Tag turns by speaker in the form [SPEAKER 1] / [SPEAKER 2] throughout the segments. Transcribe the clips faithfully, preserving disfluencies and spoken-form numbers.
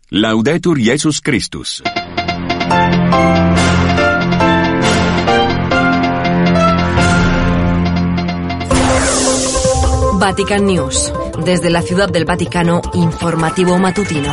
[SPEAKER 1] Laudetur Jesus Christus.
[SPEAKER 2] Vatican News. Desde la Ciudad del Vaticano, informativo matutino.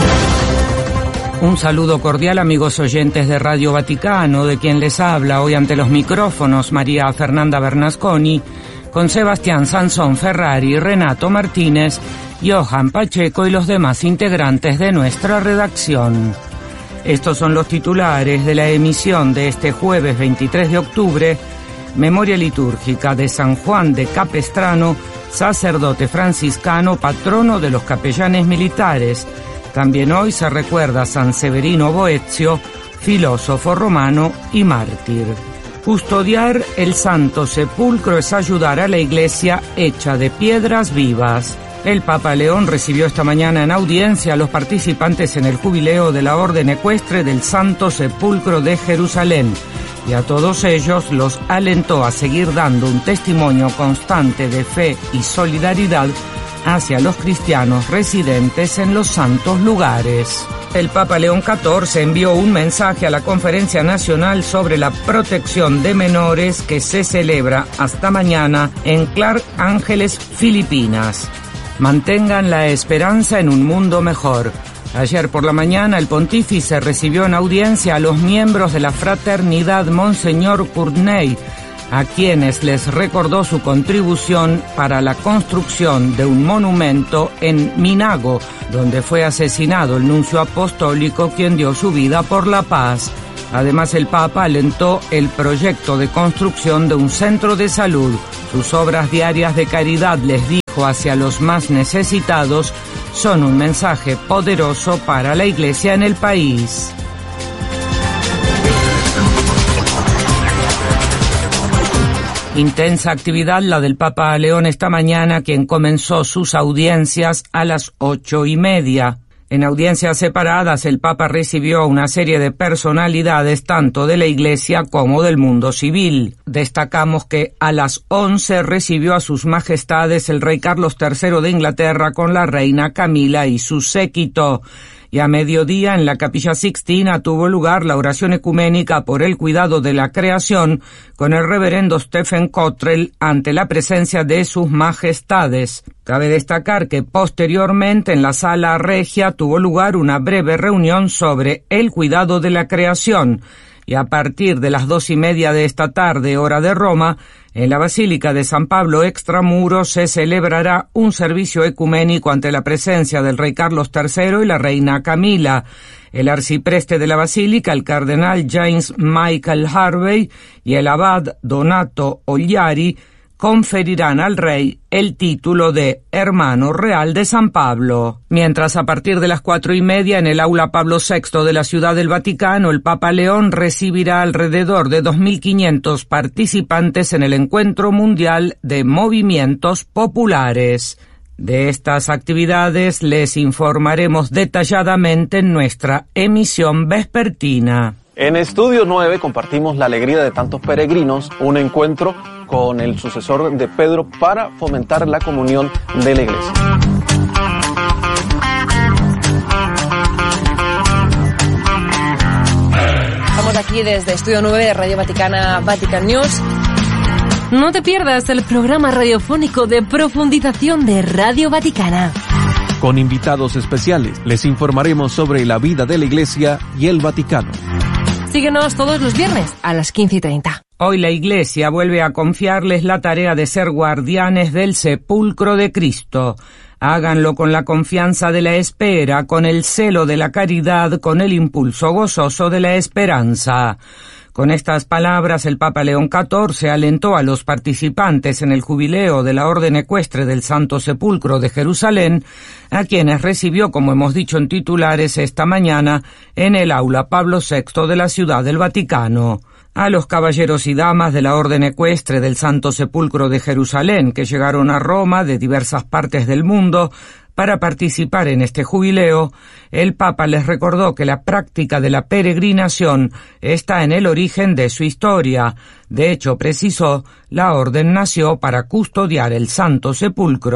[SPEAKER 3] Un saludo cordial, amigos oyentes de Radio Vaticano, de quien les habla hoy ante los micrófonos María Fernanda Bernasconi, con Sebastián Sansón Ferrari, Renato Martínez, Johan Pacheco y los demás integrantes de nuestra redacción. Estos son los titulares de la emisión de este jueves veintitrés de octubre, memoria litúrgica de San Juan de Capestrano, sacerdote franciscano, patrono de los capellanes militares. También hoy se recuerda a San Severino Boezio, filósofo romano y mártir. Custodiar el Santo Sepulcro es ayudar a la iglesia hecha de piedras vivas. El Papa León recibió esta mañana en audiencia a los participantes en el jubileo de la Orden Ecuestre del Santo Sepulcro de Jerusalén y a todos ellos los alentó a seguir dando un testimonio constante de fe y solidaridad hacia los cristianos residentes en los santos lugares. El Papa León catorce envió un mensaje a la Conferencia Nacional sobre la Protección de Menores que se celebra hasta mañana en Clark Ángeles, Filipinas. Mantengan la esperanza en un mundo mejor. Ayer por la mañana el pontífice recibió en audiencia a los miembros de la fraternidad Monseñor Courtney, a quienes les recordó su contribución para la construcción de un monumento en Minago, donde fue asesinado el nuncio apostólico quien dio su vida por la paz. Además, el Papa alentó el proyecto de construcción de un centro de salud. Sus obras diarias de caridad, les dijo, hacia los más necesitados, son un mensaje poderoso para la Iglesia en el país. Intensa actividad la del Papa León esta mañana, quien comenzó sus audiencias a las ocho y media. En audiencias separadas, el Papa recibió a una serie de personalidades tanto de la Iglesia como del mundo civil. Destacamos que a las once recibió a sus majestades el rey Carlos tercero de Inglaterra con la reina Camila y su séquito. Y a mediodía en la Capilla Sixtina tuvo lugar la oración ecuménica por el cuidado de la creación con el reverendo Stephen Cottrell ante la presencia de sus majestades. Cabe destacar que posteriormente en la Sala Regia tuvo lugar una breve reunión sobre el cuidado de la creación. Y a partir de las dos y media de esta tarde, hora de Roma, en la Basílica de San Pablo Extramuros se celebrará un servicio ecuménico ante la presencia del rey Carlos tercero y la reina Camila. El arcipreste de la Basílica, el cardenal James Michael Harvey, y el abad Donato Ogliari conferirán al rey el título de Hermano Real de San Pablo. Mientras, a partir de las cuatro y media, en el Aula Pablo sexto de la Ciudad del Vaticano, el Papa León recibirá alrededor de dos mil quinientos participantes en el Encuentro Mundial de Movimientos Populares. De estas actividades les informaremos detalladamente en nuestra emisión vespertina.
[SPEAKER 4] En Estudio nueve compartimos la alegría de tantos peregrinos, un encuentro con el sucesor de Pedro para fomentar la comunión de la Iglesia.
[SPEAKER 2] Estamos aquí desde Estudio nueve de Radio Vaticana, Vatican News. No te pierdas el programa radiofónico de profundización de Radio Vaticana.
[SPEAKER 5] Con invitados especiales les informaremos sobre la vida de la Iglesia y el Vaticano.
[SPEAKER 2] Síguenos todos los viernes a las quince y treinta.
[SPEAKER 3] Hoy la Iglesia vuelve a confiarles la tarea de ser guardianes del sepulcro de Cristo. Háganlo con la confianza de la espera, con el celo de la caridad, con el impulso gozoso de la esperanza. Con estas palabras, el Papa León catorce alentó a los participantes en el jubileo de la Orden Ecuestre del Santo Sepulcro de Jerusalén, a quienes recibió, como hemos dicho en titulares, esta mañana en el Aula Pablo sexto de la Ciudad del Vaticano. A los caballeros y damas de la Orden Ecuestre del Santo Sepulcro de Jerusalén, que llegaron a Roma de diversas partes del mundo para participar en este jubileo, el Papa les recordó que la práctica de la peregrinación está en el origen de su historia. De hecho, precisó, la orden nació para custodiar el Santo Sepulcro,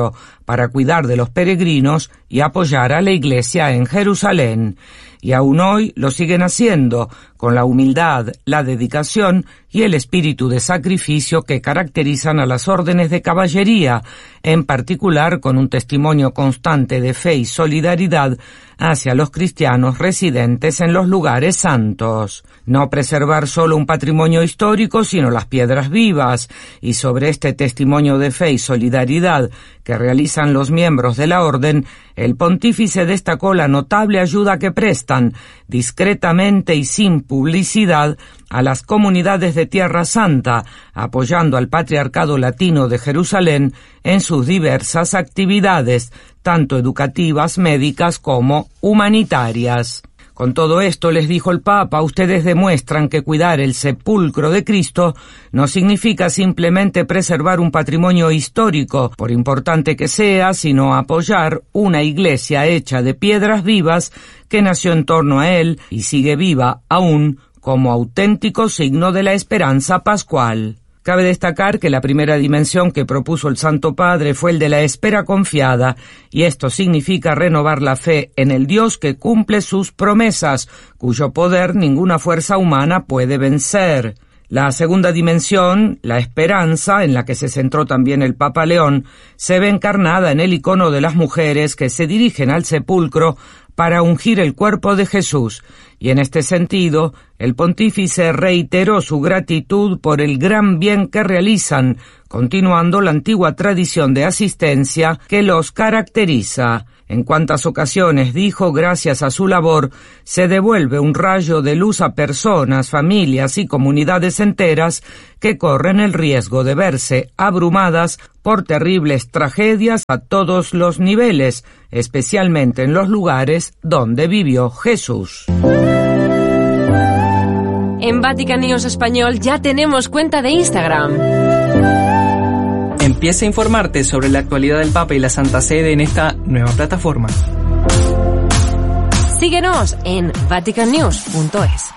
[SPEAKER 3] para cuidar de los peregrinos y apoyar a la Iglesia en Jerusalén. Y aún hoy lo siguen haciendo, con la humildad, la dedicación y el espíritu de sacrificio que caracterizan a las órdenes de caballería, en particular con un testimonio constante de fe y solidaridad hacia los cristianos residentes en los lugares santos. No preservar solo un patrimonio histórico, sino las piedras vivas, y sobre este testimonio de fe y solidaridad que realizan los miembros de la orden, el pontífice destacó la notable ayuda que prestan, discretamente y sin publicidad, a las comunidades de Tierra Santa, apoyando al Patriarcado Latino de Jerusalén en sus diversas actividades, tanto educativas, médicas como humanitarias. Con todo esto, les dijo el Papa, ustedes demuestran que cuidar el sepulcro de Cristo no significa simplemente preservar un patrimonio histórico, por importante que sea, sino apoyar una iglesia hecha de piedras vivas que nació en torno a él y sigue viva aún como auténtico signo de la esperanza pascual. Cabe destacar que la primera dimensión que propuso el Santo Padre fue el de la espera confiada, y esto significa renovar la fe en el Dios que cumple sus promesas, cuyo poder ninguna fuerza humana puede vencer. La segunda dimensión, la esperanza, en la que se centró también el Papa León, se ve encarnada en el icono de las mujeres que se dirigen al sepulcro para ungir el cuerpo de Jesús, y en este sentido, el pontífice reiteró su gratitud por el gran bien que realizan, continuando la antigua tradición de asistencia que los caracteriza. En cuantas ocasiones, dijo, gracias a su labor, se devuelve un rayo de luz a personas, familias y comunidades enteras que corren el riesgo de verse abrumadas por terribles tragedias a todos los niveles, especialmente en los lugares donde vivió Jesús.
[SPEAKER 2] En Vatican News Español ya tenemos cuenta de Instagram.
[SPEAKER 6] Empieza a informarte sobre la actualidad del Papa y la Santa Sede en esta nueva plataforma.
[SPEAKER 2] Síguenos en vatican news punto es.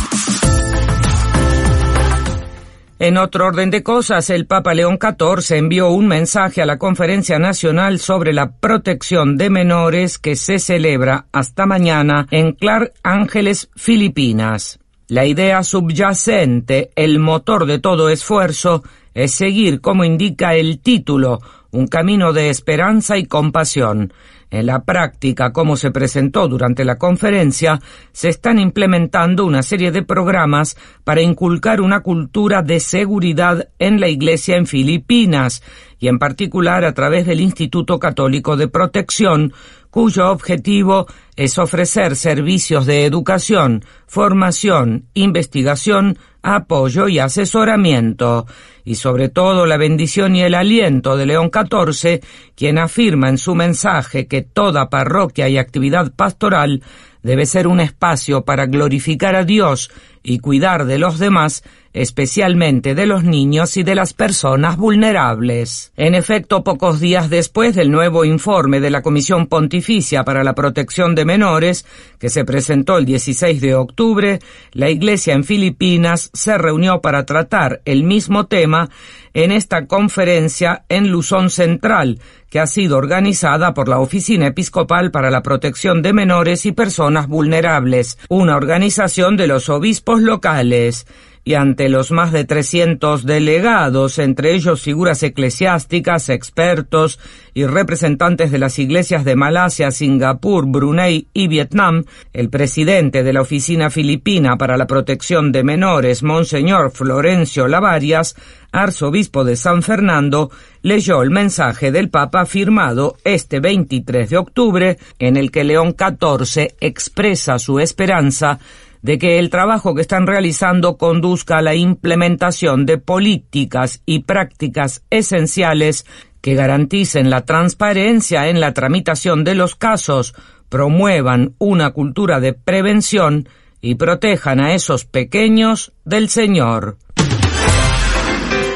[SPEAKER 3] En otro orden de cosas, el Papa León catorce envió un mensaje a la Conferencia Nacional sobre la Protección de Menores que se celebra hasta mañana en Clark Ángeles, Filipinas. La idea subyacente, el motor de todo esfuerzo, es seguir, como indica el título, un camino de esperanza y compasión. En la práctica, como se presentó durante la conferencia, se están implementando una serie de programas para inculcar una cultura de seguridad en la Iglesia en Filipinas, y en particular a través del Instituto Católico de Protección, cuyo objetivo es ofrecer servicios de educación, formación, investigación, apoyo y asesoramiento, y sobre todo la bendición y el aliento de León catorce, quien afirma en su mensaje que toda parroquia y actividad pastoral debe ser un espacio para glorificar a Dios y cuidar de los demás, especialmente de los niños y de las personas vulnerables. En efecto, pocos días después del nuevo informe de la Comisión Pontificia para la Protección de Menores, que se presentó el dieciséis de octubre, la Iglesia en Filipinas se reunió para tratar el mismo tema en esta conferencia en Luzón Central, que ha sido organizada por la Oficina Episcopal para la Protección de Menores y Personas Vulnerables, una organización de los obispos locales. Y ante los más de trescientos delegados, entre ellos figuras eclesiásticas, expertos y representantes de las iglesias de Malasia, Singapur, Brunei y Vietnam, el presidente de la Oficina Filipina para la Protección de Menores, Monseñor Florencio Lavarias, arzobispo de San Fernando, leyó el mensaje del Papa firmado este veintitrés de octubre, en el que León catorce expresa su esperanza de que el trabajo que están realizando conduzca a la implementación de políticas y prácticas esenciales que garanticen la transparencia en la tramitación de los casos, promuevan una cultura de prevención y protejan a esos pequeños del Señor.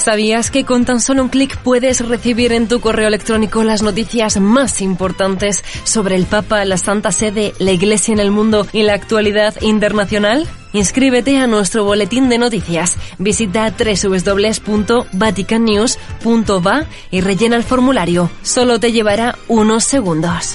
[SPEAKER 2] ¿Sabías que con tan solo un clic puedes recibir en tu correo electrónico las noticias más importantes sobre el Papa, la Santa Sede, la Iglesia en el mundo y la actualidad internacional? Inscríbete a nuestro boletín de noticias. Visita doble u doble u doble u punto vatican news punto va y rellena el formulario. Solo te llevará unos segundos.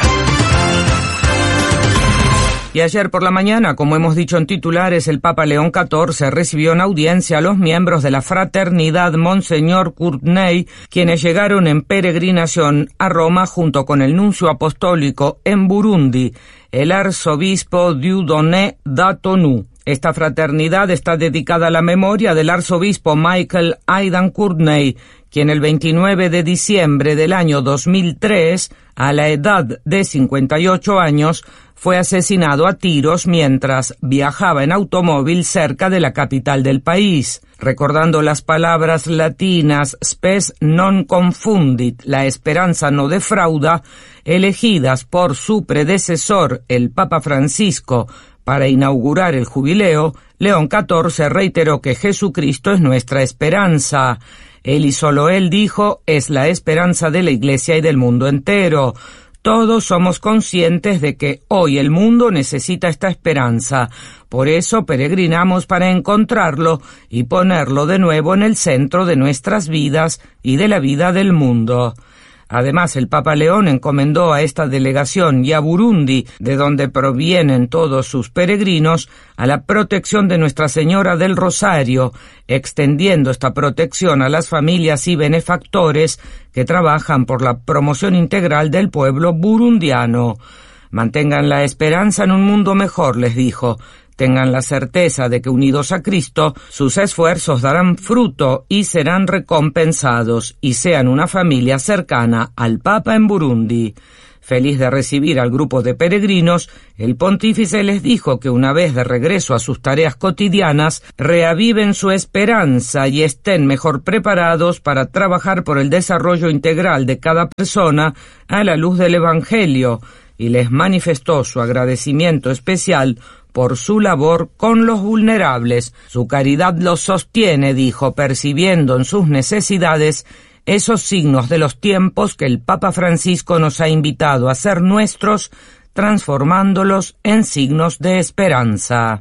[SPEAKER 3] Y ayer por la mañana, como hemos dicho en titulares, el Papa León catorce recibió en audiencia a los miembros de la Fraternidad Monseñor Courtney, quienes llegaron en peregrinación a Roma junto con el nuncio apostólico en Burundi, el arzobispo Dieudonné Datonou. Esta fraternidad está dedicada a la memoria del arzobispo Michael Aidan Courtney, quien el veintinueve de diciembre del año dos mil tres, a la edad de cincuenta y ocho años, fue asesinado a tiros mientras viajaba en automóvil cerca de la capital del país. Recordando las palabras latinas spes non confundit, la esperanza no defrauda, elegidas por su predecesor, el Papa Francisco, para inaugurar el jubileo, León catorce reiteró que Jesucristo es nuestra esperanza. Él y solo él, dijo, es la esperanza de la Iglesia y del mundo entero. Todos somos conscientes de que hoy el mundo necesita esta esperanza. Por eso peregrinamos para encontrarlo y ponerlo de nuevo en el centro de nuestras vidas y de la vida del mundo. Además, el Papa León encomendó a esta delegación y a Burundi, de donde provienen todos sus peregrinos, a la protección de Nuestra Señora del Rosario, extendiendo esta protección a las familias y benefactores que trabajan por la promoción integral del pueblo burundiano. Mantengan la esperanza en un mundo mejor, les dijo. Tengan la certeza de que unidos a Cristo, sus esfuerzos darán fruto y serán recompensados, y sean una familia cercana al Papa en Burundi. Feliz de recibir al grupo de peregrinos, el pontífice les dijo que una vez de regreso a sus tareas cotidianas, reaviven su esperanza y estén mejor preparados para trabajar por el desarrollo integral de cada persona a la luz del Evangelio, y les manifestó su agradecimiento especial por su labor con los vulnerables. Su caridad los sostiene, dijo, percibiendo en sus necesidades esos signos de los tiempos que el Papa Francisco nos ha invitado a hacer nuestros, transformándolos en signos de esperanza.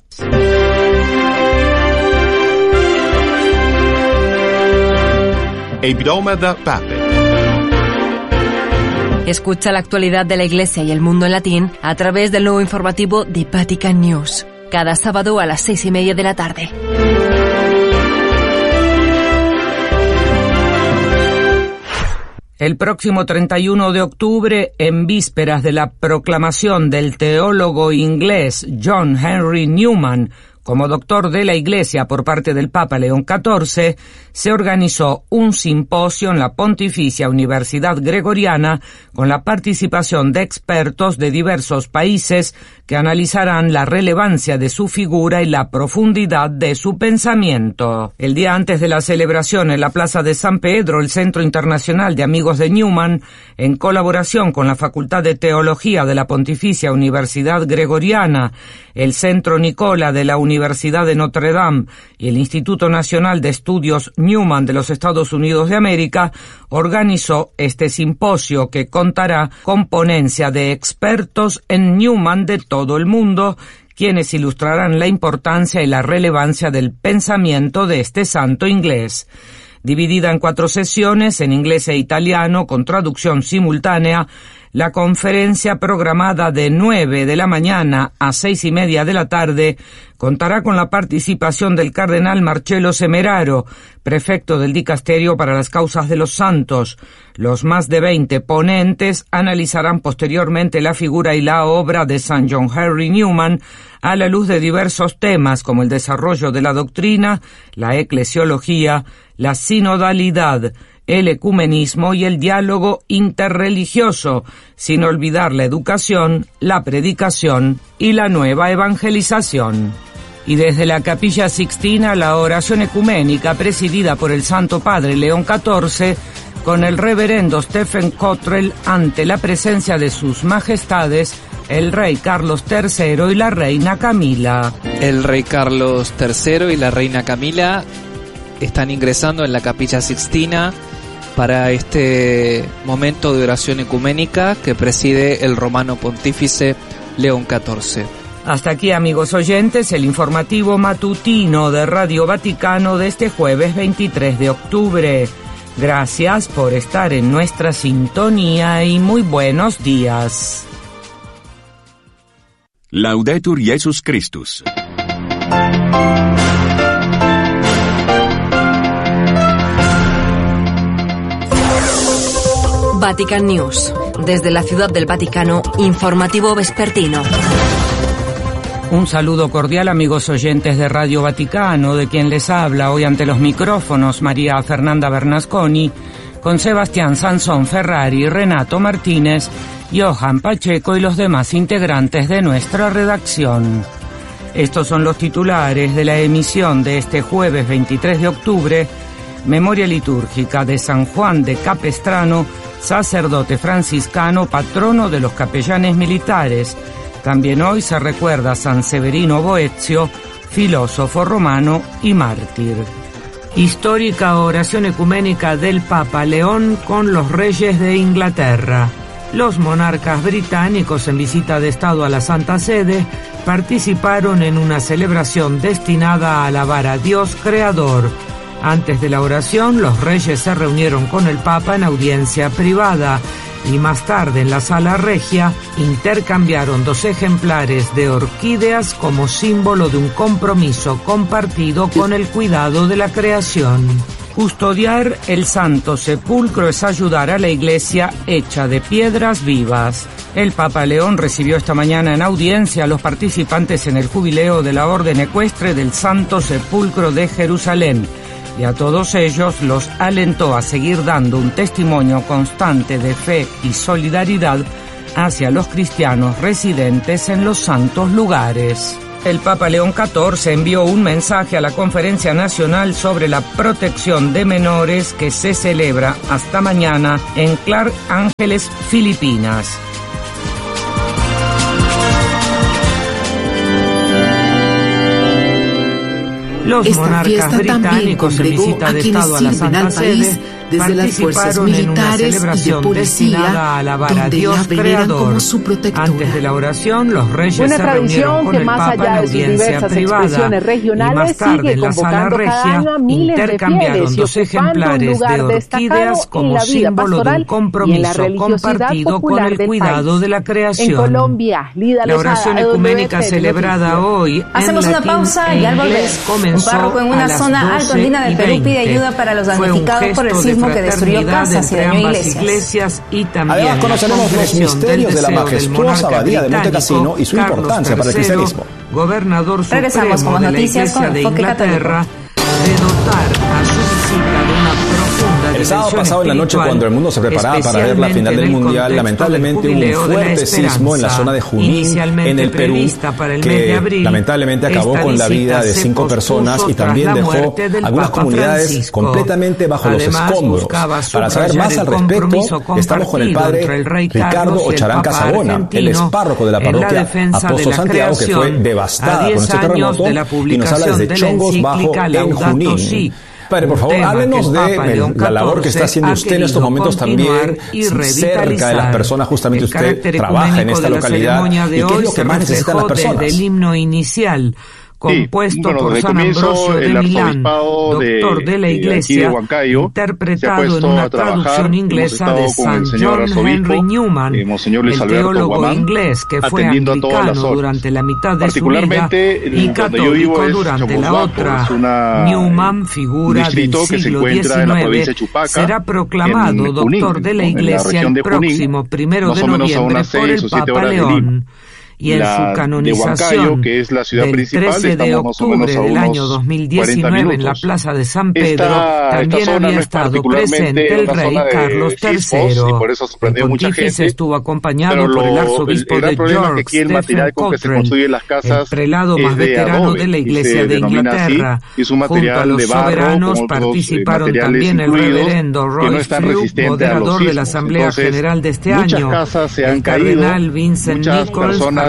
[SPEAKER 1] Hebdomada Pape.
[SPEAKER 2] Escucha la actualidad de la Iglesia y el mundo en latín a través del nuevo informativo de Vatican News, cada sábado a las seis y media de la tarde.
[SPEAKER 3] El próximo treinta y uno de octubre, en vísperas de la proclamación del teólogo inglés John Henry Newman como doctor de la Iglesia por parte del Papa León catorce, se organizó un simposio en la Pontificia Universidad Gregoriana con la participación de expertos de diversos países que analizarán la relevancia de su figura y la profundidad de su pensamiento. El día antes de la celebración en la Plaza de San Pedro, el Centro Internacional de Amigos de Newman, en colaboración con la Facultad de Teología de la Pontificia Universidad Gregoriana, el Centro Nicola de la Universidad de Notre Dame y el Instituto Nacional de Estudios Newman de los Estados Unidos de América, organizó este simposio que contará con ponencia de expertos en Newman de todo el mundo, quienes ilustrarán la importancia y la relevancia del pensamiento de este santo inglés. Dividida en cuatro sesiones, en inglés e italiano, con traducción simultánea, la conferencia, programada de nueve de la mañana a seis y media de la tarde, contará con la participación del cardenal Marcello Semeraro, prefecto del Dicasterio para las Causas de los Santos. Los más de veinte ponentes analizarán posteriormente la figura y la obra de San John Henry Newman a la luz de diversos temas como el desarrollo de la doctrina, la eclesiología, la sinodalidad, el ecumenismo y el diálogo interreligioso, sin olvidar la educación, la predicación y la nueva evangelización. Y desde la Capilla Sixtina, la oración ecuménica presidida por el Santo Padre León catorce, con el reverendo Stephen Cottrell ante la presencia de sus majestades, el rey Carlos tercero y la reina Camila.
[SPEAKER 6] El rey Carlos tercero y la reina Camila
[SPEAKER 7] están ingresando en la Capilla Sixtina para este momento de oración ecuménica que preside el romano pontífice León catorce.
[SPEAKER 3] Hasta aquí, amigos oyentes, el informativo matutino de Radio Vaticano de este jueves veintitrés de octubre. Gracias por estar en nuestra sintonía y muy buenos días.
[SPEAKER 1] Laudetur Jesus Christus.
[SPEAKER 2] Vatican News. Desde la Ciudad del Vaticano, informativo vespertino.
[SPEAKER 3] Un saludo cordial, amigos oyentes de Radio Vaticano, de quien les habla hoy ante los micrófonos María Fernanda Bernasconi, con Sebastián Sansón Ferrari, Renato Martínez, Johan Pacheco y los demás integrantes de nuestra redacción. Estos son los titulares de la emisión de este jueves veintitrés de octubre, memoria litúrgica de San Juan de Capestrano, sacerdote franciscano, patrono de los capellanes militares. También hoy se recuerda a San Severino Boecio, filósofo romano y mártir. Histórica oración ecuménica del Papa León con los reyes de Inglaterra. Los monarcas británicos en visita de Estado a la Santa Sede participaron en una celebración destinada a alabar a Dios Creador. Antes de la oración, los reyes se reunieron con el Papa en audiencia privada y más tarde en la Sala Regia intercambiaron dos ejemplares de orquídeas como símbolo de un compromiso compartido con el cuidado de la creación. Custodiar el Santo Sepulcro es ayudar a la Iglesia hecha de piedras vivas. El Papa León recibió esta mañana en audiencia a los participantes en el jubileo de la Orden Ecuestre del Santo Sepulcro de Jerusalén, y a todos ellos los alentó a seguir dando un testimonio constante de fe y solidaridad hacia los cristianos residentes en los santos lugares. El Papa León catorce envió un mensaje a la Conferencia Nacional sobre la Protección de Menores que se celebra hasta mañana en Clark Ángeles, Filipinas. Los
[SPEAKER 8] Esta
[SPEAKER 3] monarcas británicos en visita de Estado a la Santa Sede
[SPEAKER 8] desde las fuerzas militares y de policía,
[SPEAKER 3] a alabar a
[SPEAKER 8] donde
[SPEAKER 3] Dios
[SPEAKER 8] la veneran
[SPEAKER 3] Creador.
[SPEAKER 8] como su protectora.
[SPEAKER 3] Antes de la oración, los reyes
[SPEAKER 9] Una
[SPEAKER 3] se reunieron con
[SPEAKER 9] que
[SPEAKER 3] el
[SPEAKER 9] más
[SPEAKER 3] Papa
[SPEAKER 9] allá
[SPEAKER 3] en
[SPEAKER 9] de sus
[SPEAKER 3] audiencia
[SPEAKER 9] diversas
[SPEAKER 3] privada
[SPEAKER 9] expresiones regionales,
[SPEAKER 3] y más tarde
[SPEAKER 9] sigue
[SPEAKER 3] en la Sala
[SPEAKER 9] convocando cada
[SPEAKER 3] Regia
[SPEAKER 9] año a miles de
[SPEAKER 3] intercambiaron
[SPEAKER 9] fieles y
[SPEAKER 3] dos
[SPEAKER 9] ocupando un
[SPEAKER 3] ejemplares
[SPEAKER 9] lugar
[SPEAKER 3] de orquídeas
[SPEAKER 9] destacado en
[SPEAKER 3] como
[SPEAKER 9] la vida
[SPEAKER 3] símbolo de
[SPEAKER 9] pastoral
[SPEAKER 3] un
[SPEAKER 9] y en la
[SPEAKER 3] compromiso
[SPEAKER 9] religiosidad
[SPEAKER 3] compartido con
[SPEAKER 9] popular
[SPEAKER 3] el
[SPEAKER 9] del
[SPEAKER 3] cuidado
[SPEAKER 9] país.
[SPEAKER 3] de la creación.
[SPEAKER 9] En Colombia, Lida
[SPEAKER 3] La
[SPEAKER 9] Lozada,
[SPEAKER 3] oración
[SPEAKER 9] E W F,
[SPEAKER 3] ecuménica celebrada hoy
[SPEAKER 10] Hacemos
[SPEAKER 3] en
[SPEAKER 10] una
[SPEAKER 3] latín
[SPEAKER 10] pausa
[SPEAKER 3] e
[SPEAKER 10] y al volver,
[SPEAKER 3] inglés
[SPEAKER 10] un
[SPEAKER 3] comenzó
[SPEAKER 10] párroco en
[SPEAKER 3] a
[SPEAKER 10] una
[SPEAKER 3] las
[SPEAKER 10] zona alto andina del Perú pide ayuda para los damnificados por el sismo que destruyó casas y dañó iglesias.
[SPEAKER 3] iglesias y también
[SPEAKER 11] Además conoceremos los misterios de la majestuosa abadía de Monte Cassino y su
[SPEAKER 3] Carlos
[SPEAKER 11] importancia para el
[SPEAKER 3] tercero,
[SPEAKER 11] cristianismo.
[SPEAKER 3] Gobernador
[SPEAKER 10] Regresamos
[SPEAKER 3] supremo
[SPEAKER 10] con
[SPEAKER 3] de la
[SPEAKER 10] noticias
[SPEAKER 3] Iglesia
[SPEAKER 10] con
[SPEAKER 3] de
[SPEAKER 10] enfoque
[SPEAKER 3] Inglaterra, de dotar a su visita de una profunda
[SPEAKER 11] El sábado
[SPEAKER 3] dimensión
[SPEAKER 11] pasado en la noche,
[SPEAKER 3] espiritual,
[SPEAKER 11] cuando el mundo se preparaba para ver la final del
[SPEAKER 3] especialmente en el
[SPEAKER 11] Mundial,
[SPEAKER 3] contexto
[SPEAKER 11] lamentablemente
[SPEAKER 3] del
[SPEAKER 11] hubo un
[SPEAKER 3] jubileo de la
[SPEAKER 11] fuerte sismo en la zona de Junín,
[SPEAKER 3] Inicialmente
[SPEAKER 11] en el Perú,
[SPEAKER 3] prevista para el mes de
[SPEAKER 11] que
[SPEAKER 3] abril,
[SPEAKER 11] lamentablemente acabó
[SPEAKER 3] esta
[SPEAKER 11] con la vida
[SPEAKER 3] visita
[SPEAKER 11] de
[SPEAKER 3] se
[SPEAKER 11] cinco
[SPEAKER 3] pospuso
[SPEAKER 11] personas y
[SPEAKER 3] tras
[SPEAKER 11] también
[SPEAKER 3] la
[SPEAKER 11] dejó
[SPEAKER 3] muerte del
[SPEAKER 11] algunas
[SPEAKER 3] Papa
[SPEAKER 11] comunidades
[SPEAKER 3] Francisco.
[SPEAKER 11] completamente bajo los
[SPEAKER 3] Además,
[SPEAKER 11] escombros.
[SPEAKER 3] buscaba
[SPEAKER 11] Para saber
[SPEAKER 3] subrayar
[SPEAKER 11] más al
[SPEAKER 3] el
[SPEAKER 11] respecto,
[SPEAKER 3] compromiso
[SPEAKER 11] estamos con el padre
[SPEAKER 3] compartido entre el rey
[SPEAKER 11] Ricardo
[SPEAKER 3] Carlos y el
[SPEAKER 11] Ocharán
[SPEAKER 3] Papa
[SPEAKER 11] Casabona. Él es
[SPEAKER 3] argentino
[SPEAKER 11] párroco de la
[SPEAKER 3] en la
[SPEAKER 11] parroquia
[SPEAKER 3] defensa de
[SPEAKER 11] Apóstol
[SPEAKER 3] la
[SPEAKER 11] Santiago, que fue
[SPEAKER 3] creación
[SPEAKER 11] devastada
[SPEAKER 3] a
[SPEAKER 11] por
[SPEAKER 3] diez
[SPEAKER 11] este
[SPEAKER 3] años
[SPEAKER 11] terremoto
[SPEAKER 3] de la
[SPEAKER 11] y nos habla
[SPEAKER 3] publicación
[SPEAKER 11] desde
[SPEAKER 3] de la
[SPEAKER 11] Chongos bajo
[SPEAKER 3] encíclica
[SPEAKER 11] en
[SPEAKER 3] Laudato
[SPEAKER 11] Junín.
[SPEAKER 3] Si.
[SPEAKER 11] Padre, por favor,
[SPEAKER 3] Tema que
[SPEAKER 11] háblenos
[SPEAKER 3] el
[SPEAKER 11] de
[SPEAKER 3] Papa León
[SPEAKER 11] la labor que está haciendo usted en estos momentos también cerca de las personas. Justamente usted trabaja en esta localidad. ¿Y qué es lo que más necesitan las personas?
[SPEAKER 3] Desde el himno inicial, compuesto
[SPEAKER 12] sí, bueno,
[SPEAKER 3] por
[SPEAKER 12] desde
[SPEAKER 3] San
[SPEAKER 12] comienzo,
[SPEAKER 3] Ambrosio de
[SPEAKER 12] el
[SPEAKER 3] Milán,
[SPEAKER 12] de,
[SPEAKER 3] doctor de la
[SPEAKER 12] de
[SPEAKER 3] Iglesia,
[SPEAKER 12] de Huancayo,
[SPEAKER 3] interpretado en una traducción inglesa de San John Henry Newman,
[SPEAKER 12] eh,
[SPEAKER 3] el teólogo
[SPEAKER 12] Guamán,
[SPEAKER 3] inglés que fue anglicano durante la mitad de su vida y católico durante la otra. Newman, figura del siglo diecinueve, será proclamado doctor de la Iglesia el próximo primero de noviembre por el Papa León. Y en su canonización
[SPEAKER 12] Huancayo, que es la ciudad
[SPEAKER 3] del trece de octubre del año dos mil diecinueve en la Plaza de San Pedro,
[SPEAKER 12] esta,
[SPEAKER 3] también
[SPEAKER 12] esta
[SPEAKER 3] había estado presente el rey Carlos tercero. El pontífice estuvo acompañado por el arzobispo
[SPEAKER 12] el, el
[SPEAKER 3] de York, Stephen Cochrane, el prelado más veterano de, de la Iglesia de Inglaterra. Junto a los soberanos participaron también el reverendo Roy Fluke, moderador de la Asamblea General de este año, el cardenal Vincent Nichols,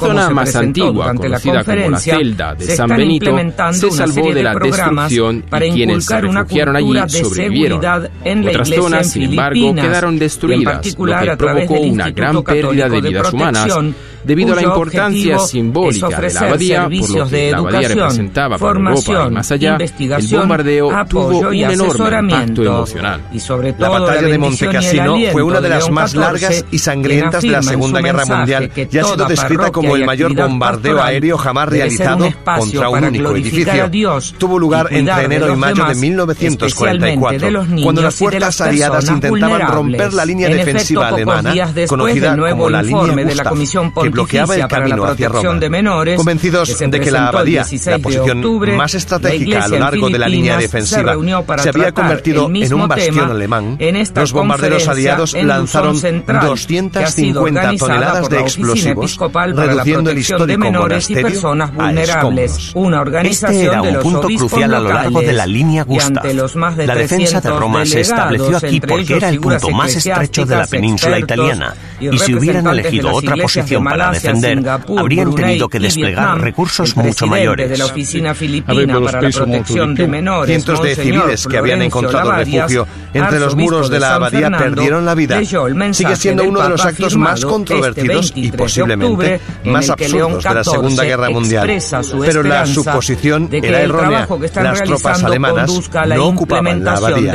[SPEAKER 13] zona más antigua, conocida como la celda de San Benito, se salvó de la destrucción y quienes se refugiaron allí sobrevivieron. Otras zonas, sin embargo, quedaron destruidas, lo que provocó una gran pérdida de vidas humanas debido a la importancia simbólica de la abadía, por lo que la abadía representaba para Europa y más allá, el bombardeo tuvo un enorme impacto emocional.
[SPEAKER 12] Y sobre todo, la batalla de Montecassino fue una de las más largas y sangrientas de la Segunda Guerra Mundial y ha sido descrita como el mayor bombardeo aéreo jamás realizado contra un único edificio. Tuvo lugar entre enero y mayo de mil novecientos cuarenta y cuatro, cuando las fuerzas aliadas intentaban romper la línea defensiva alemana, conocida como la línea Gustav, que bloqueaba el camino hacia Roma. Convencidos de que la abadía, la posición más estratégica a lo largo de la línea defensiva, se había convertido en un bastión alemán, los bombarderos aliados lanzaron doscientas cincuenta toneladas de explosivos, reduciendo el histórico monasterio a escombros.
[SPEAKER 14] Este era un punto crucial a lo largo de la línea Gustav. La defensa de Roma se estableció aquí porque era el punto más estrecho de la península italiana, y si hubieran elegido otra posición para defender, habrían tenido que desplegar recursos mucho mayores.
[SPEAKER 12] Cientos de civiles que habían encontrado refugio entre los muros de la abadía perdieron la vida. Sigue siendo uno de los actos más controvertidos y posiblemente más absurdos de la Segunda Guerra Mundial. Pero la suposición era errónea. Las tropas alemanas no ocupaban la abadía.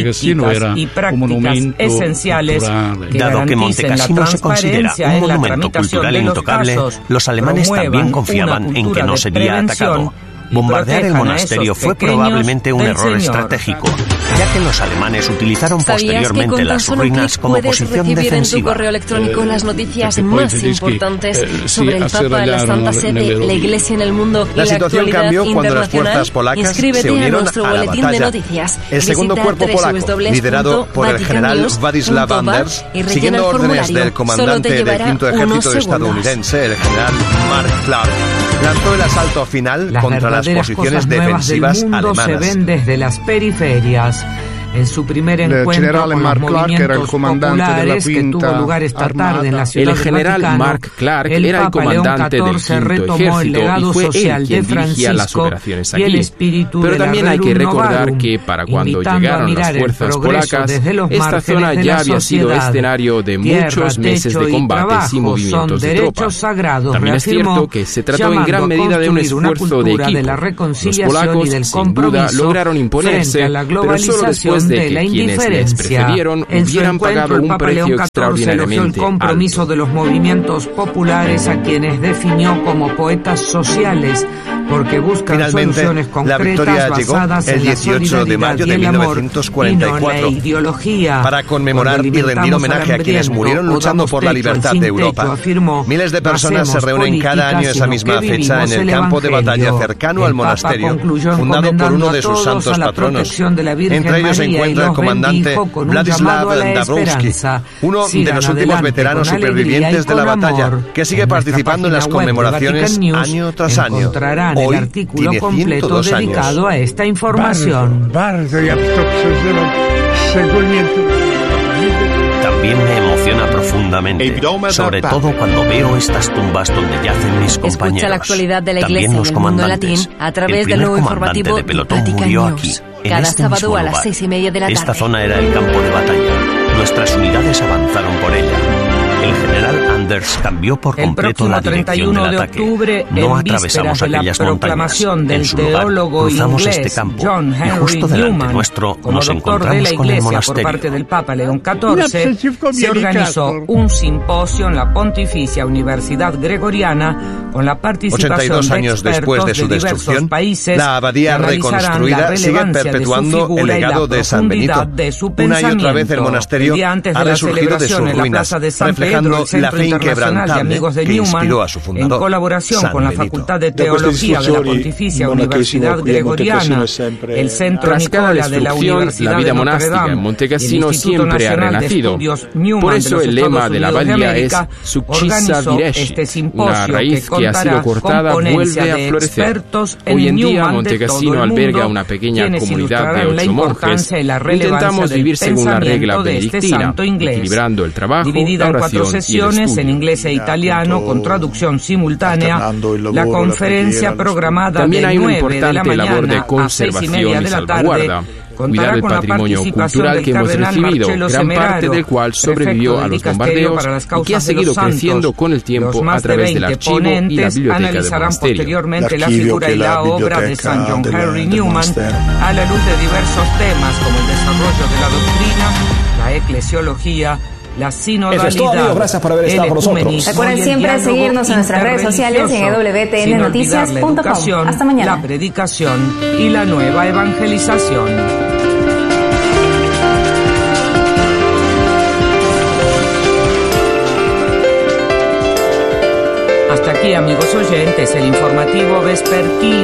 [SPEAKER 15] Y prácticas esenciales que
[SPEAKER 14] Dado que Montecassino se considera un monumento cultural intocable, los alemanes también confiaban en que no sería atacado. Bombardear el monasterio fue probablemente un error estratégico, ya que los alemanes utilizaron posteriormente las ruinas como posición defensiva.
[SPEAKER 2] Puedes recibir en tu correo electrónico las noticias más importantes sobre el Papa, la Santa Sede, la Iglesia en el mundo y la
[SPEAKER 12] situación cambió cuando las fuerzas polacas se unieron a la batalla. El segundo cuerpo polaco, liderado por el general Władysław Anders, siguiendo órdenes del comandante del quinto ejército estadounidense, el general Mark Clark, lanzó el asalto final contra las posiciones defensivas
[SPEAKER 3] del mundo
[SPEAKER 12] alemanas.
[SPEAKER 3] Se ven desde las periferias. En su primer encuentro con los movimientos populares que tuvo lugar esta tarde en la ciudad
[SPEAKER 13] El general
[SPEAKER 3] del Vaticano,
[SPEAKER 13] Mark Clark
[SPEAKER 3] el
[SPEAKER 13] era el
[SPEAKER 3] Papa
[SPEAKER 13] comandante
[SPEAKER 3] León
[SPEAKER 13] del
[SPEAKER 3] catorce
[SPEAKER 13] quinto
[SPEAKER 3] retomó el
[SPEAKER 13] ejército
[SPEAKER 3] legado
[SPEAKER 13] y fue
[SPEAKER 3] social
[SPEAKER 13] él quien
[SPEAKER 3] de
[SPEAKER 13] dirigía las
[SPEAKER 3] Francisco
[SPEAKER 13] operaciones
[SPEAKER 3] y el
[SPEAKER 13] aquí.
[SPEAKER 3] espíritu
[SPEAKER 13] Pero
[SPEAKER 3] de la
[SPEAKER 13] también hay que
[SPEAKER 3] Rerum
[SPEAKER 13] recordar
[SPEAKER 3] Novarum,
[SPEAKER 13] que para cuando
[SPEAKER 3] invitando
[SPEAKER 13] llegaron
[SPEAKER 3] a mirar
[SPEAKER 13] las fuerzas
[SPEAKER 3] el progreso
[SPEAKER 13] polacas,
[SPEAKER 3] desde los
[SPEAKER 13] esta zona
[SPEAKER 3] márgenes de
[SPEAKER 13] ya
[SPEAKER 3] la
[SPEAKER 13] había sido
[SPEAKER 3] sociedad.
[SPEAKER 13] escenario de
[SPEAKER 3] Tierra,
[SPEAKER 13] muchos meses
[SPEAKER 3] techo
[SPEAKER 13] de
[SPEAKER 3] y
[SPEAKER 13] combates
[SPEAKER 3] trabajo
[SPEAKER 13] y movimientos
[SPEAKER 3] son
[SPEAKER 13] de tropas.
[SPEAKER 3] derechos sagrados,
[SPEAKER 13] También es
[SPEAKER 3] reafirmó,
[SPEAKER 13] cierto que se trató en gran
[SPEAKER 3] llamando a
[SPEAKER 13] medida de un
[SPEAKER 3] construir una
[SPEAKER 13] esfuerzo de
[SPEAKER 3] cultura
[SPEAKER 13] equipo.
[SPEAKER 3] de la
[SPEAKER 13] Los
[SPEAKER 3] reconciliación
[SPEAKER 13] polacos,
[SPEAKER 3] y del
[SPEAKER 13] sin duda,
[SPEAKER 3] compromiso
[SPEAKER 13] lograron imponerse,
[SPEAKER 3] frente a la
[SPEAKER 13] pero solo
[SPEAKER 3] globalización
[SPEAKER 13] después de
[SPEAKER 3] de
[SPEAKER 13] que
[SPEAKER 3] la
[SPEAKER 13] quienes les
[SPEAKER 3] indiferencia.
[SPEAKER 13] precedieron
[SPEAKER 3] En su
[SPEAKER 13] hubieran
[SPEAKER 3] encuentro,
[SPEAKER 13] pagado
[SPEAKER 3] el
[SPEAKER 13] un
[SPEAKER 3] Papa
[SPEAKER 13] precio
[SPEAKER 3] León catorce elogió el
[SPEAKER 13] extraordinariamente
[SPEAKER 3] compromiso
[SPEAKER 13] alto.
[SPEAKER 3] de los movimientos populares, a quienes definió como poetas sociales, porque buscan
[SPEAKER 12] Finalmente,
[SPEAKER 3] soluciones
[SPEAKER 12] la
[SPEAKER 3] concretas
[SPEAKER 12] victoria llegó
[SPEAKER 3] basadas
[SPEAKER 12] el
[SPEAKER 3] en la
[SPEAKER 12] dieciocho de mayo
[SPEAKER 3] solidaridad y
[SPEAKER 12] de
[SPEAKER 3] el
[SPEAKER 12] mil
[SPEAKER 3] amor,
[SPEAKER 12] novecientos cuarenta y cuatro,
[SPEAKER 3] y no la ideología.
[SPEAKER 12] para conmemorar
[SPEAKER 3] Cuando
[SPEAKER 12] y rendir
[SPEAKER 3] alimentamos
[SPEAKER 12] homenaje
[SPEAKER 3] al
[SPEAKER 12] a quienes
[SPEAKER 3] hambriento
[SPEAKER 12] murieron
[SPEAKER 3] o
[SPEAKER 12] luchando
[SPEAKER 3] damos
[SPEAKER 12] por la
[SPEAKER 3] techo al
[SPEAKER 12] libertad
[SPEAKER 3] sin
[SPEAKER 12] de Europa.
[SPEAKER 3] techo, afirmó,
[SPEAKER 12] Miles de
[SPEAKER 3] no
[SPEAKER 12] personas se
[SPEAKER 3] hacemos
[SPEAKER 12] reúnen cada año
[SPEAKER 3] política,
[SPEAKER 12] esa
[SPEAKER 3] sino
[SPEAKER 12] misma
[SPEAKER 3] que
[SPEAKER 12] fecha en
[SPEAKER 3] vivimos
[SPEAKER 12] el
[SPEAKER 3] el
[SPEAKER 12] campo de batalla
[SPEAKER 3] Evangelio.
[SPEAKER 12] cercano
[SPEAKER 3] El
[SPEAKER 12] al
[SPEAKER 3] Papa
[SPEAKER 12] monasterio,
[SPEAKER 3] concluyó
[SPEAKER 12] fundado por
[SPEAKER 3] encomendando
[SPEAKER 12] uno
[SPEAKER 3] a
[SPEAKER 12] de sus
[SPEAKER 3] todos
[SPEAKER 12] santos
[SPEAKER 3] a la
[SPEAKER 12] patronos.
[SPEAKER 3] protección de la Virgen
[SPEAKER 12] Entre ellos se
[SPEAKER 3] María y
[SPEAKER 12] encuentra el
[SPEAKER 3] los
[SPEAKER 12] comandante
[SPEAKER 3] bendijo con un
[SPEAKER 12] Władysław
[SPEAKER 3] llamado a la
[SPEAKER 12] Dabrowski,
[SPEAKER 3] esperanza.
[SPEAKER 12] uno de
[SPEAKER 3] Sigan
[SPEAKER 12] los últimos
[SPEAKER 3] adelante
[SPEAKER 12] veteranos
[SPEAKER 3] con alegría
[SPEAKER 12] supervivientes
[SPEAKER 3] y
[SPEAKER 12] de la
[SPEAKER 3] con
[SPEAKER 12] batalla,
[SPEAKER 3] amor.
[SPEAKER 12] que sigue
[SPEAKER 3] En nuestra
[SPEAKER 12] participando en las
[SPEAKER 3] página web de
[SPEAKER 12] conmemoraciones
[SPEAKER 3] Vatican News
[SPEAKER 12] año tras año.
[SPEAKER 3] encontrarán el
[SPEAKER 12] Hoy
[SPEAKER 3] artículo
[SPEAKER 12] tiene
[SPEAKER 3] completo
[SPEAKER 12] ciento dos años.
[SPEAKER 3] dedicado a esta información.
[SPEAKER 14] También me emociona profundamente, sobre todo cuando veo estas tumbas donde yacen mis compañeros.
[SPEAKER 2] Escucha la actualidad de la
[SPEAKER 14] También
[SPEAKER 2] Iglesia
[SPEAKER 14] los
[SPEAKER 2] en el mundo
[SPEAKER 14] comandantes.
[SPEAKER 2] latín a través
[SPEAKER 14] El
[SPEAKER 2] del nuevo
[SPEAKER 14] primer comandante
[SPEAKER 2] informativo
[SPEAKER 14] de pelotón
[SPEAKER 2] Vatican
[SPEAKER 14] murió
[SPEAKER 2] News.
[SPEAKER 14] aquí, en
[SPEAKER 2] Cada
[SPEAKER 14] este
[SPEAKER 2] sábado
[SPEAKER 14] mismo
[SPEAKER 2] a las
[SPEAKER 14] lugar.
[SPEAKER 2] seis y media de la tarde.
[SPEAKER 14] Esta zona era el campo de batalla. Nuestras unidades avanzaron por ella. El general Anders cambió por
[SPEAKER 3] El
[SPEAKER 14] completo la
[SPEAKER 3] próximo treinta y
[SPEAKER 14] dirección
[SPEAKER 3] uno
[SPEAKER 14] del
[SPEAKER 3] de
[SPEAKER 14] ataque.
[SPEAKER 3] octubre,
[SPEAKER 14] No
[SPEAKER 3] en
[SPEAKER 14] atravesamos
[SPEAKER 3] vísperas de la
[SPEAKER 14] aquellas montañas.
[SPEAKER 3] proclamación del
[SPEAKER 14] En su lugar,
[SPEAKER 3] teólogo
[SPEAKER 14] cruzamos
[SPEAKER 3] inglés
[SPEAKER 14] este campo
[SPEAKER 3] John
[SPEAKER 14] y
[SPEAKER 3] Henry
[SPEAKER 14] justo delante
[SPEAKER 3] Newman,
[SPEAKER 14] nuestro
[SPEAKER 3] como
[SPEAKER 14] nos
[SPEAKER 3] doctor de la
[SPEAKER 14] encontramos con el
[SPEAKER 3] Iglesia por
[SPEAKER 14] monasterio.
[SPEAKER 3] parte del Papa León catorce, se organizó un simposio en la Pontificia Universidad Gregoriana con la participación
[SPEAKER 12] ochenta y dos
[SPEAKER 3] de
[SPEAKER 12] años después
[SPEAKER 3] expertos
[SPEAKER 12] de su
[SPEAKER 3] de diversos
[SPEAKER 12] destrucción,
[SPEAKER 3] países
[SPEAKER 12] la abadía
[SPEAKER 3] que analizarán
[SPEAKER 12] reconstruida
[SPEAKER 3] la
[SPEAKER 12] sigue
[SPEAKER 3] relevancia de su
[SPEAKER 12] perpetuando
[SPEAKER 3] figura
[SPEAKER 12] el
[SPEAKER 3] y la
[SPEAKER 12] legado de San Benito.
[SPEAKER 3] profundidad de su
[SPEAKER 12] Una y otra vez el
[SPEAKER 3] pensamiento.
[SPEAKER 12] monasterio
[SPEAKER 3] El día antes de
[SPEAKER 12] ha
[SPEAKER 3] la
[SPEAKER 12] resurgido de sus
[SPEAKER 3] celebración en la
[SPEAKER 12] ruinas,
[SPEAKER 3] plaza de San Pedro,
[SPEAKER 12] reflejando
[SPEAKER 3] el Centro
[SPEAKER 12] la fe
[SPEAKER 3] Internacional de
[SPEAKER 12] inquebrantable
[SPEAKER 3] Amigos de
[SPEAKER 12] que
[SPEAKER 3] Newman,
[SPEAKER 12] inspiró a su
[SPEAKER 3] en
[SPEAKER 12] fundador,
[SPEAKER 3] colaboración
[SPEAKER 12] San
[SPEAKER 3] con la
[SPEAKER 12] Benito.
[SPEAKER 3] Facultad de Teología de la Pontificia Universidad Gregoriana, el Centro
[SPEAKER 13] Tras cada
[SPEAKER 3] Nicola de la
[SPEAKER 13] destrucción,
[SPEAKER 3] Universidad
[SPEAKER 13] la vida
[SPEAKER 3] de Notre
[SPEAKER 13] monástica
[SPEAKER 3] Dame
[SPEAKER 13] en Montecassino
[SPEAKER 3] y el Instituto
[SPEAKER 13] siempre ha
[SPEAKER 3] Nacional de
[SPEAKER 13] renacido.
[SPEAKER 3] Estudios Newman
[SPEAKER 13] Por
[SPEAKER 3] de
[SPEAKER 13] eso
[SPEAKER 3] los
[SPEAKER 13] el
[SPEAKER 3] Estados
[SPEAKER 13] lema de la
[SPEAKER 3] Unidos de
[SPEAKER 13] abadía
[SPEAKER 3] América
[SPEAKER 13] es Succissa
[SPEAKER 3] organizó
[SPEAKER 13] Virescit,
[SPEAKER 3] este
[SPEAKER 13] una
[SPEAKER 3] simposio
[SPEAKER 13] raíz
[SPEAKER 3] que
[SPEAKER 13] que ha sido
[SPEAKER 3] contará
[SPEAKER 13] cortada
[SPEAKER 3] con
[SPEAKER 13] vuelve
[SPEAKER 3] ponencia
[SPEAKER 13] a
[SPEAKER 3] de
[SPEAKER 13] florecer.
[SPEAKER 3] expertos en
[SPEAKER 13] Hoy en día
[SPEAKER 3] Newman de
[SPEAKER 13] Montecassino
[SPEAKER 3] todo el
[SPEAKER 13] alberga
[SPEAKER 3] mundo,
[SPEAKER 13] una pequeña
[SPEAKER 3] quienes
[SPEAKER 13] comunidad de
[SPEAKER 3] ilustrarán la
[SPEAKER 13] ocho monjes.
[SPEAKER 3] importancia y la relevancia
[SPEAKER 13] Intentamos
[SPEAKER 3] del
[SPEAKER 13] vivir según la regla
[SPEAKER 3] pensamiento de este
[SPEAKER 13] benedictina,
[SPEAKER 3] santo inglés.
[SPEAKER 13] equilibrando el trabajo,
[SPEAKER 3] Dividida
[SPEAKER 13] la
[SPEAKER 3] en
[SPEAKER 13] oración
[SPEAKER 3] cuatro
[SPEAKER 13] y el
[SPEAKER 3] sesiones
[SPEAKER 13] estudio.
[SPEAKER 3] en inglés e italiano con traducción simultánea, la conferencia programada
[SPEAKER 13] También
[SPEAKER 3] de
[SPEAKER 13] hay una
[SPEAKER 3] nueve de la
[SPEAKER 13] importante labor de
[SPEAKER 3] mañana a seis y
[SPEAKER 13] conservación
[SPEAKER 3] media
[SPEAKER 13] y
[SPEAKER 3] de la tarde
[SPEAKER 13] salvaguarda. cuidar el patrimonio cultural que hemos recibido, gran parte del cual sobrevivió a los bombardeos y que ha seguido creciendo con el tiempo a través del archivo y la biblioteca del monasterio.
[SPEAKER 2] Posteriormente la figura y la obra de San John Henry Newman a la luz de diversos temas como el desarrollo de la doctrina, la eclesiología, la sinodalidad.
[SPEAKER 11] Eso es todo, amigos. Gracias por haber estado con nosotros.
[SPEAKER 10] Recuerden siempre seguirnos en nuestras redes sociales en w t n noticias punto com. Hasta mañana.
[SPEAKER 3] La predicación y la nueva evangelización. Hasta aquí, amigos oyentes, el informativo vespertino.